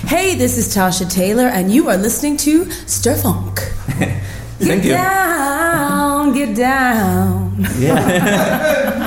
Hey, this is Tasha Taylor, and you are listening to Stirfunk. Thank you. Get down. Yeah.